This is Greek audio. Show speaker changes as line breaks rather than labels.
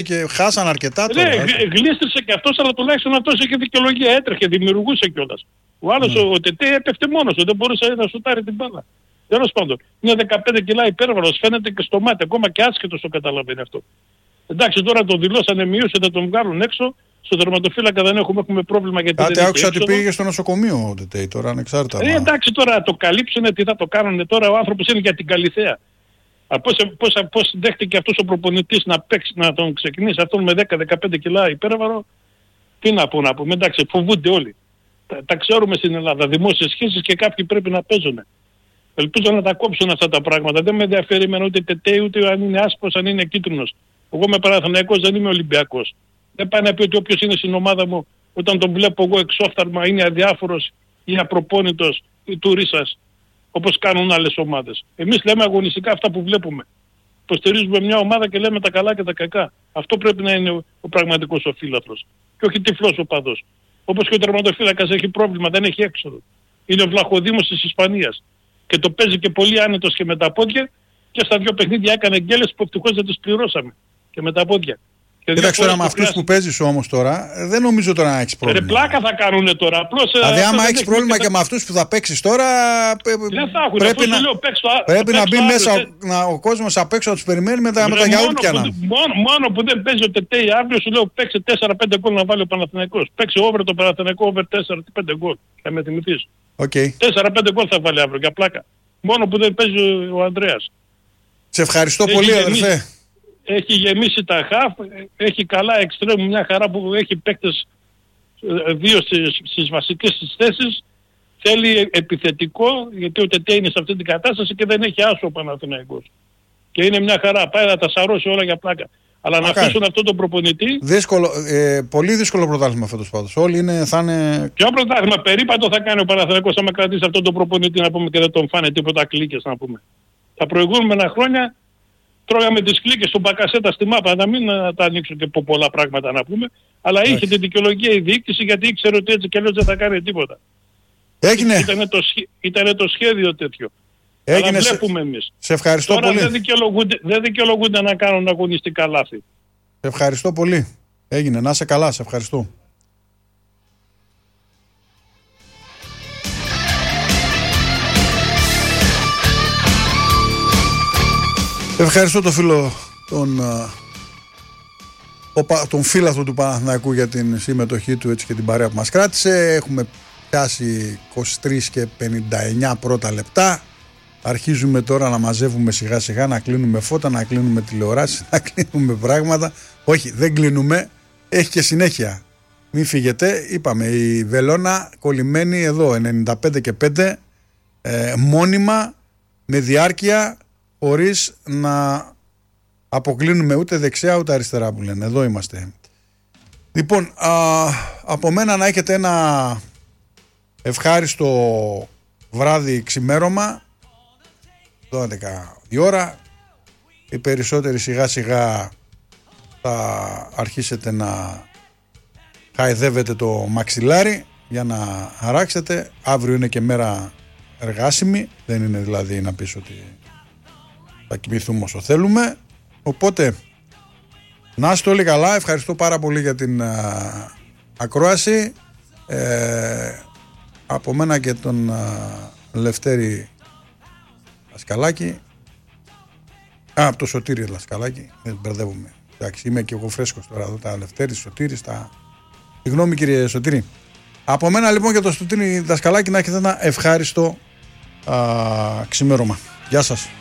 και χάσαν αρκετά τώρα.
Ναι, γλίστρισε και αυτός, αλλά τουλάχιστον αυτός είχε δικαιολογία, έτρεχε, δημιουργούσε κιόλας. Ο άλλος, ο Τετέ, έπεφτε μόνος του, δεν μπορούσε να σουτάρει την μπάλα. Τέλος πάντων, είναι 15 κιλά υπέρβαρος, φαίνεται και στο μάτι, ακόμα και άσχετος το καταλαβαίνει αυτό. Εντάξει, τώρα τον δηλώσανε μείωση, θα τον βγάλουν έξω. Στο τερματοφύλακα δεν έχουμε πρόβλημα γιατί
κάτι
δεν
άκουσα ότι πήγε στο νοσοκομείο ο Τετέι τώρα ανεξάρτητα.
Εντάξει, τώρα το καλύψουνε, τι θα το κάνουν τώρα, ο άνθρωπος είναι για την Καλυθέα. Πώς δέχτηκε αυτός ο προπονητής να παίξει, να τον ξεκινήσει αυτόν με 10-15 κιλά υπέρβαρο, τι να πούμε, εντάξει, φοβούνται όλοι. Τα ξέρουμε στην Ελλάδα, δημόσιες σχέσεις και κάποιοι πρέπει να παίζουν. Ελπίζω να τα κόψουν αυτά τα πράγματα. Δεν με ενδιαφέρει εμένα ούτε Τετέι, ούτε αν είναι άσπρος, αν είναι κίτρινος. Εγώ είμαι Παναθηναϊκός, δεν είμαι Ολυμπιακός. Δεν πάει να πει ότι όποιος είναι στην ομάδα μου, όταν τον βλέπω εγώ εξόφθαλμα, είναι αδιάφορος ή απροπόνητος ή τουρίστας, όπως κάνουν άλλες ομάδες. Εμείς λέμε αγωνιστικά αυτά που βλέπουμε. Υποστηρίζουμε μια ομάδα και λέμε τα καλά και τα κακά. Αυτό πρέπει να είναι ο πραγματικός ο φίλαθλος. Και όχι τυφλός ο παδός. Όπως και ο τερματοφύλακας έχει πρόβλημα, δεν έχει έξοδο. Είναι ο Βλαχοδήμος της Ισπανίας. Και το παίζει και πολύ άνετος και με τα πόδια, και στα 2 παιχνίδια έκανε γκέλες που ευτυχώς δεν τις πληρώσαμε. Και με τα πόδια.
Κοίταξε τώρα με αυτούς που παίζεις όμως τώρα, δεν νομίζω τώρα να έχεις πρόβλημα.
Πλάκα θα κάνουνε τώρα. Απλώς,
δηλαδή άμα έχεις πρόβλημα και με αυτούς που θα παίξεις τώρα, πρέπει να μπει μέσα ο κόσμος απ' έξω να τους περιμένει με τα γιαούρτια.
Μόνο που δεν παίζει ο Τετέι αύριο, σου λέω παίξε 4-5 γκολ να βάλει ο Παναθηναϊκός. Παίξε over το Παναθηναϊκό, over 4-5 γκολ. Θα με θυμηθείς. 4-5 γκολ θα βάλει αύριο για πλάκα. Μόνο που δεν παίζει ο Ανδρέας.
Σε ευχαριστώ πολύ αδερφέ.
Έχει γεμίσει τα χαφ, έχει καλά εξτρέμου, μια χαρά που έχει παίκτες 2 στις βασικές τις θέσεις. Θέλει επιθετικό, γιατί ο Τετέ είναι σε αυτή την κατάσταση και δεν έχει άσο ο Παναθηναϊκός. Και είναι μια χαρά, πάει να τα σαρώσει όλα για πλάκα. Αλλά να αφήσουν αυτόν τον προπονητή.
Πολύ δύσκολο πρωτάθλημα φέτος πάντως. Όλοι θα είναι.
Ποιο πρωτάθλημα, περίπατο θα κάνει ο Παναθηναϊκός άμα κρατήσει αυτόν τον προπονητή να πούμε και δεν τον φάνε τίποτα κλίκες να πούμε. Τα προηγούμενα χρόνια τρώγαμε τις κλίκες στον Μπακασέτα στη μάπα, να μην τα ανοίξουν και πολλά πράγματα να πούμε. Αλλά είχε την δικαιολογία η διοίκηση γιατί ήξερε ότι έτσι και αλλιώς δεν θα κάνει τίποτα.
Έγινε.
Ήτανε το σχέδιο τέτοιο.
Έγινε.
Αλλά βλέπουμε εμείς.
Σε ευχαριστώ
τώρα
πολύ.
Δεν δικαιολογούνται να κάνουν αγωνιστικά λάθη.
Σε ευχαριστώ πολύ. Έγινε. Να είσαι καλά. Σε ευχαριστώ. Ευχαριστώ τον φίλο τον φίλαθλο του Παναθηναϊκού για την συμμετοχή του έτσι και την παρέα που μας κράτησε. Έχουμε πιάσει 23 και 59 πρώτα λεπτά. Αρχίζουμε τώρα να μαζεύουμε σιγά σιγά, να κλείνουμε φώτα, να κλείνουμε τηλεοράσεις, να κλείνουμε πράγματα. Όχι, δεν κλείνουμε, έχει και συνέχεια. Μην φύγετε, είπαμε η Βελόνα κολλημένη εδώ 95 και 5 μόνιμα με διάρκεια, χωρίς να αποκλίνουμε ούτε δεξιά ούτε αριστερά που λένε. Εδώ είμαστε. Λοιπόν, από μένα να έχετε ένα ευχάριστο βράδυ ξημέρωμα, 12 η ώρα. Οι περισσότεροι σιγά σιγά θα αρχίσετε να χαϊδεύετε το μαξιλάρι για να αράξετε. Αύριο είναι και μέρα εργάσιμη, δεν είναι δηλαδή να πεις ότι θα κοιμηθούμε όσο θέλουμε. Οπότε να είστε όλοι καλά. Ευχαριστώ πάρα πολύ για την ακρόαση. Από μένα και τον Λευτέρη Λασκαλάκη. Από το Σωτήρη Λασκαλάκη. Δεν μπερδεύομαι. Εντάξει, είμαι και εγώ φρέσκος τώρα εδώ. Τα Λευτέρης, Σωτήρης, Συγγνώμη κύριε Σωτήρη. Από μένα λοιπόν και το Σωτήρη Λασκαλάκη να έχετε ένα ευχάριστο ξημέρωμα. Γεια σας.